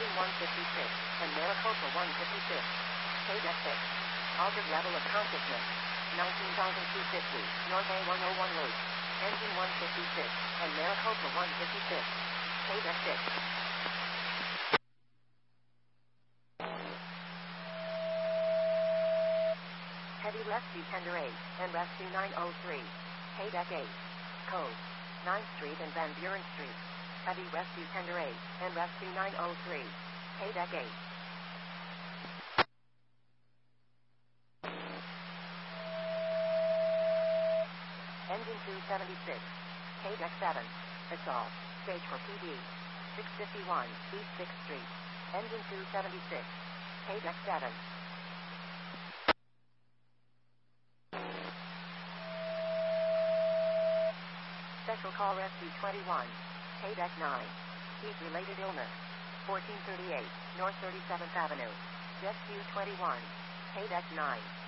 Engine 156, and Maricopa 156. KDEC 6. Altered level of consciousness. 19,250, North A101 loop. Engine 156, and Maricopa 156. KDEC 6. Heavy Rescue Tender 8, and Rescue 903. KDEC 8. Code 9th Street and Van Buren Street. Heavy Rescue Tender 8, and Rescue 903. KDEC 8. Engine 276. KDEC 7. Assault. Stage for PD. 651, East 6th Street. Engine 276. KDEC 7. Special Call Rescue 21. KDEC 9. Heat-related illness. 1438, North 37th Avenue. Rescue 21. KDEC 9.